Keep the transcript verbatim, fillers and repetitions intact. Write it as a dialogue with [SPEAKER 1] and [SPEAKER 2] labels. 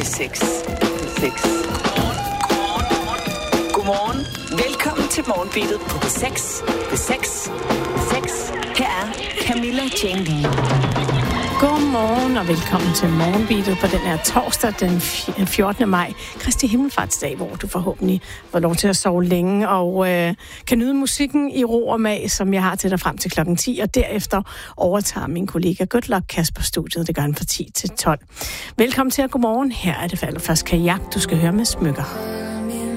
[SPEAKER 1] seks. seks. Godmorgen. Velkommen til Morgenbeatet på P seks. P seks. P seks. Her er Camilla Jane Lea.
[SPEAKER 2] Godmorgen og velkommen til Morgenbeatet på den her torsdag den fjortende maj. Kristi Himmelfartsdag, hvor du forhåbentlig får lov til at sove længe og øh, kan nyde musikken i ro og mag, som jeg har til dig frem til klokken ti. Og derefter overtager min kollega Good Luck Kasper studiet. Det gør han fra ti til tolv. Velkommen til og godmorgen. Her er det for allerførst Kajak, du skal høre med Smykker.